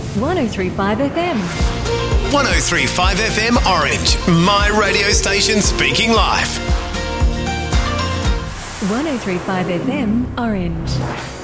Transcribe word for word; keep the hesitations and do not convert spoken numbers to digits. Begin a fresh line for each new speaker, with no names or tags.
one oh three point five F M.
one oh three point five F M Orange, my radio station speaking live.
one oh three point five F M Orange.